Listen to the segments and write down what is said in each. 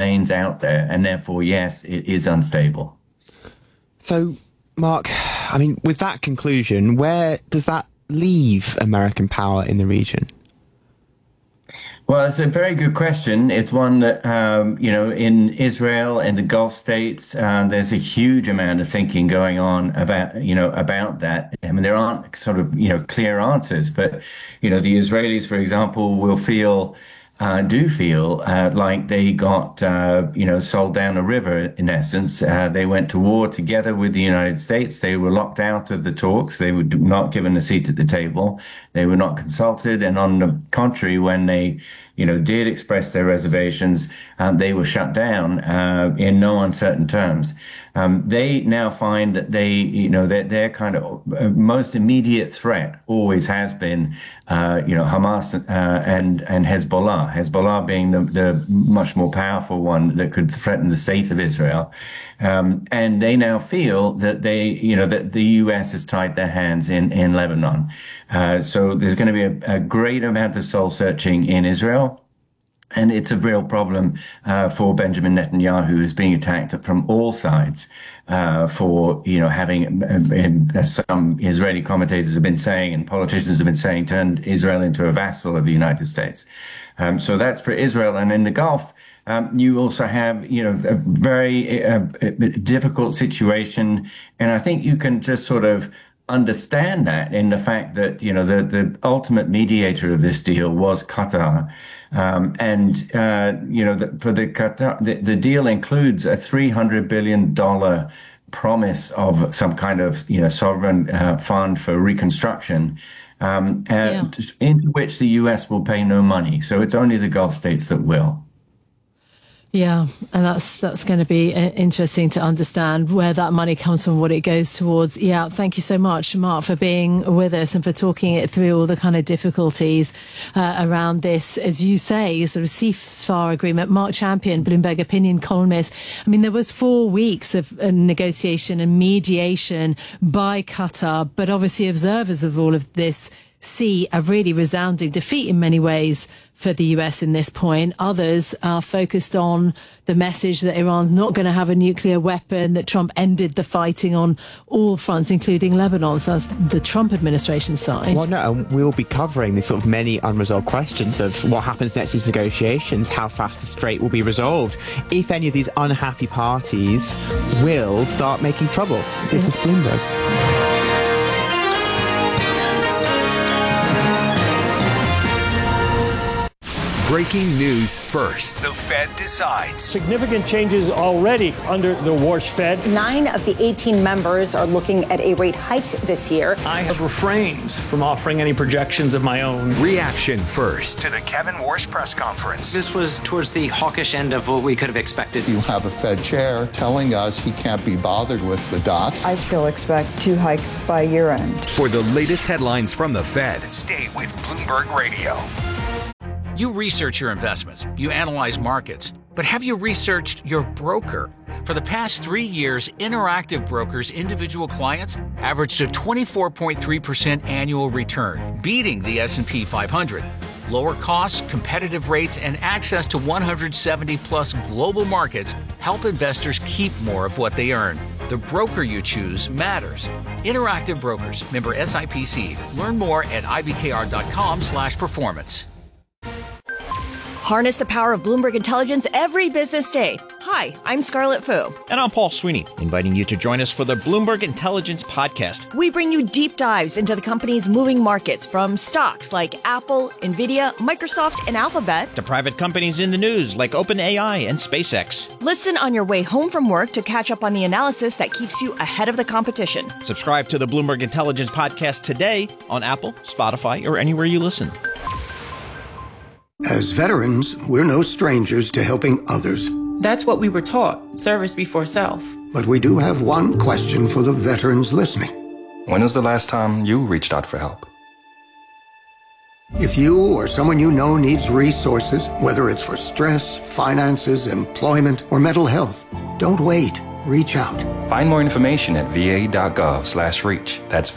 remains out there, and therefore, yes, it is unstable. So, Mark, I mean, with that conclusion, where does that leave American power in the region? Well, it's a very good question. It's one that, in Israel and the Gulf states, there's a huge amount of thinking going on about that. I mean, there aren't sort of, clear answers, but, the Israelis, for example, do feel like they got, sold down a river, in essence. They went to war together with the United States. They were locked out of the talks. They were not given a seat at the table. They were not consulted. And on the contrary, when they, did express their reservations, they were shut down in no uncertain terms. They now find that their kind of most immediate threat always has been, Hamas and Hezbollah. Hezbollah being the much more powerful one that could threaten the state of Israel. And they now feel that that the U.S. has tied their hands in Lebanon. So there's going to be a great amount of soul searching in Israel. And it's a real problem for Benjamin Netanyahu, who's being attacked from all sides for, having, as some Israeli commentators have been saying and politicians have been saying, turned Israel into a vassal of the United States. So that's for Israel. And in the Gulf, you also have, a very difficult situation. And I think you can just sort of understand that in the fact that, the ultimate mediator of this deal was Qatar. For the Qatar, the deal includes a $300 billion promise of some kind of, sovereign fund for reconstruction, into which the U.S. will pay no money. So it's only the Gulf states that will. Yeah, and that's going to be interesting to understand where that money comes from, what it goes towards. Yeah, thank you so much, Mark, for being with us and for talking it through all the kind of difficulties around this, as you say, sort of ceasefire agreement. Mark Champion, Bloomberg opinion columnist. I mean, there was 4 weeks of negotiation and mediation by Qatar, but obviously observers of all of this see a really resounding defeat in many ways for the US in this point. Others are focused on the message that Iran's not going to have a nuclear weapon, that Trump ended the fighting on all fronts, including Lebanon. So that's the Trump administration side. Well, no, we'll be covering the sort of many unresolved questions of what happens next in these negotiations, how fast the strait will be resolved, if any of these unhappy parties will start making trouble. This is Bloomberg. Breaking news first. The Fed decides. Significant changes already under the Warsh Fed. 9 of the 18 members are looking at a rate hike this year. I have refrained from offering any projections of my own. Reaction first to the Kevin Warsh press conference. This was towards the hawkish end of what we could have expected. You have a Fed chair telling us he can't be bothered with the dots. I still expect 2 hikes by year end. For the latest headlines from the Fed, stay with Bloomberg Radio. You research your investments, you analyze markets, but have you researched your broker? For the past 3 years, Interactive Brokers' individual clients averaged a 24.3% annual return, beating the S&P 500. Lower costs, competitive rates, and access to 170-plus global markets help investors keep more of what they earn. The broker you choose matters. Interactive Brokers, member SIPC. Learn more at ibkr.com/performance. Harness the power of Bloomberg Intelligence every business day. Hi, I'm Scarlett Fu. And I'm Paul Sweeney, inviting you to join us for the Bloomberg Intelligence Podcast. We bring you deep dives into the company's moving markets, from stocks like Apple, Nvidia, Microsoft, and Alphabet, to private companies in the news like OpenAI and SpaceX. Listen on your way home from work to catch up on the analysis that keeps you ahead of the competition. Subscribe to the Bloomberg Intelligence Podcast today on Apple, Spotify, or anywhere you listen. As veterans, we're no strangers to helping others. That's what we were taught, service before self. But we do have one question for the veterans listening. When was the last time you reached out for help? If you or someone you know needs resources, whether it's for stress, finances, employment, or mental health, don't wait. Reach out. Find more information at va.gov/reach. That's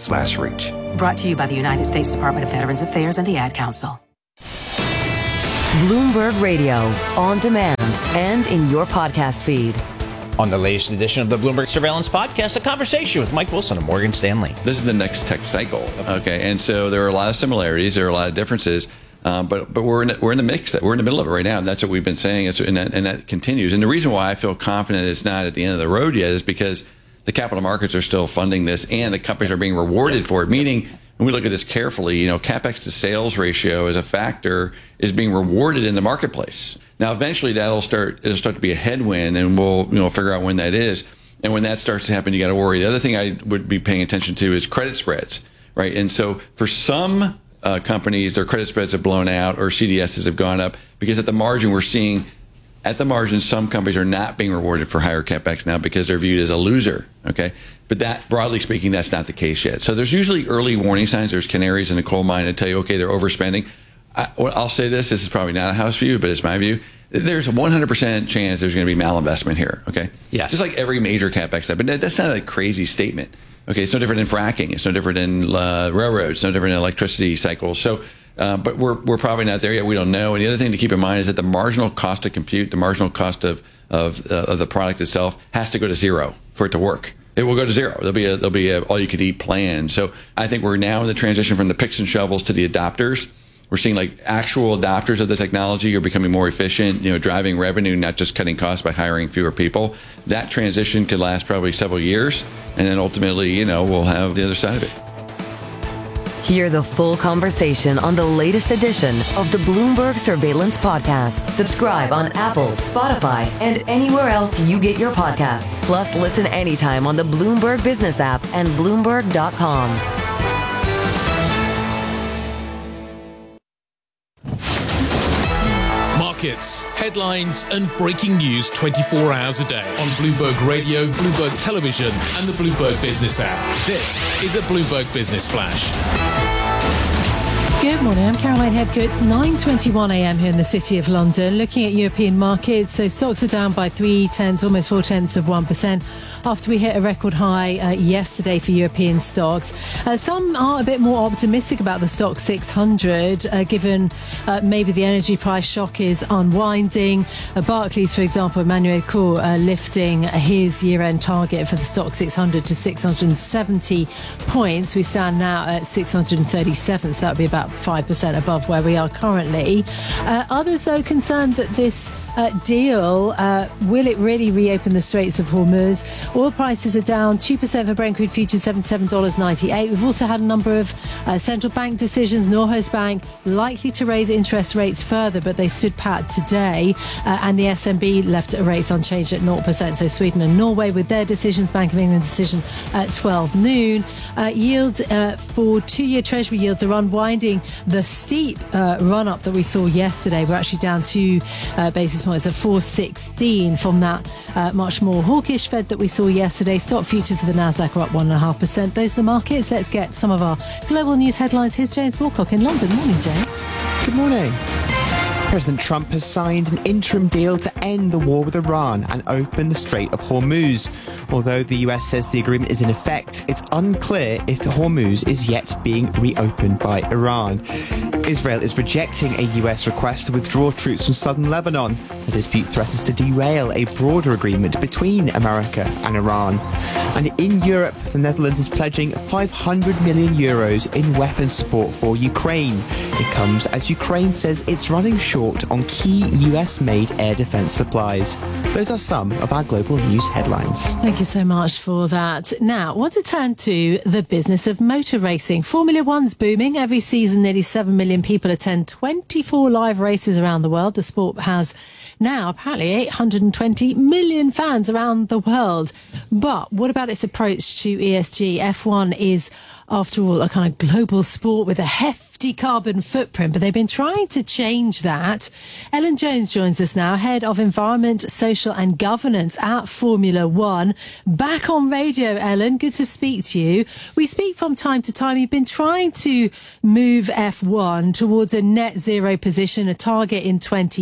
va.gov/reach. Brought to you by the United States Department of Veterans Affairs and the Ad Council. Bloomberg Radio, on demand and in your podcast feed. On the latest edition of the Bloomberg Surveillance Podcast, a conversation with Mike Wilson of Morgan Stanley. This is the next tech cycle, okay? And so there are a lot of similarities, there are a lot of differences, but we're in the mix. We're in the middle of it right now, and that's what we've been saying, and that continues. And the reason why I feel confident it's not at the end of the road yet is because the capital markets are still funding this, and the companies are being rewarded for it. Meaning, when we look at this carefully, capex to sales ratio as a factor is being rewarded in the marketplace. Now, eventually, it'll start to be a headwind, and we'll figure out when that is. And when that starts to happen, you got to worry. The other thing I would be paying attention to is credit spreads, right? And so, for some companies, their credit spreads have blown out, or CDSs have gone up, because at the margin, we're seeing some companies are not being rewarded for higher capex now because they're viewed as a loser. Okay, but that, broadly speaking, that's not the case yet. So there's usually early warning signs. There's canaries in the coal mine that tell you, okay, they're overspending. I'll say this is probably not a house view, but it's my view. There's a 100% chance there's going to be malinvestment here. Okay, yes, just like every major capex step. But that's not a crazy statement. Okay, it's no different in fracking. It's no different in railroads. It's no different in electricity cycles. So. But we're probably not there yet. We don't know. And the other thing to keep in mind is that the marginal cost to compute, the marginal cost of the product itself, has to go to zero for it to work. It will go to zero. There'll be a all-you-could-eat plan. So I think we're now in the transition from the picks and shovels to the adopters. We're seeing like actual adopters of the technology are becoming more efficient, driving revenue, not just cutting costs by hiring fewer people. That transition could last probably several years, and then ultimately, we'll have the other side of it. Hear the full conversation on the latest edition of the Bloomberg Surveillance Podcast. Subscribe on Apple, Spotify, and anywhere else you get your podcasts. Plus, listen anytime on the Bloomberg Business app and Bloomberg.com. Markets, headlines, and breaking news 24 hours a day on Bloomberg Radio, Bloomberg Television, and the Bloomberg Business app. This is a Bloomberg Business Flash. Good morning, I'm Caroline Hebko. It's 9:21 a.m. here in the City of London. Looking at European markets, so stocks are down by 0.3, almost 0.4%, after we hit a record high yesterday for European stocks. Some are a bit more optimistic about the Stoxx 600, given maybe the energy price shock is unwinding. Barclays, for example, Emmanuel Cour lifting his year-end target for the Stoxx 600 to 670 points. We stand now at 637, so that would be about 5% above where we are currently. Others, though, concerned that this deal, will it really reopen the Straits of Hormuz? Oil prices are down 2% for Brent crude futures, $77.98. We've also had a number of central bank decisions. Norges Bank likely to raise interest rates further, but they stood pat today. And the SNB left rates unchanged at 0%. So Sweden and Norway with their decisions. Bank of England decision at 12 noon. Yield for 2-year Treasury yields are unwinding the steep run-up that we saw yesterday. We're actually down 2 basis points at 4.16 from that much more hawkish Fed that we saw yesterday. Stock futures for the Nasdaq are up 1.5%. Those are the markets. Let's get some of our global news headlines. Here's James Wilcock in London. Morning, James. Good morning. President Trump has signed an interim deal to end the war with Iran and open the Strait of Hormuz. Although the US says the agreement is in effect, it's unclear if Hormuz is yet being reopened by Iran. Israel is rejecting a US request to withdraw troops from southern Lebanon. The dispute threatens to derail a broader agreement between America and Iran. And in Europe, the Netherlands is pledging 500 million euros in weapons support for Ukraine. It comes as Ukraine says it's running short on key US-made air defense supplies. Those are some of our global news headlines. Thank you so much for that. Now, I want to turn to the business of motor racing. Formula One's booming. Every season, nearly 7 million people attend 24 live races around the world. The sport has now apparently 820 million fans around the world. But what about its approach to ESG? F1 is, after all, a kind of global sport with a hefty carbon footprint, but they've been trying to change that. Ellen Jones joins us now, Head of Environment, Social and Governance at Formula One. Back on radio, Ellen. Good to speak to you. We speak from time to time. You've been trying to move F1 towards a net zero position, a target in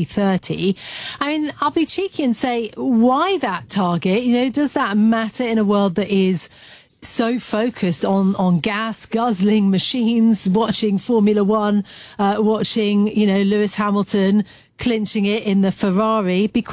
2030. I mean, I'll be cheeky and say, why that target? You know, does that matter in a world that is so focused on gas guzzling machines, watching Formula One, watching, Lewis Hamilton clinching it in the Ferrari, be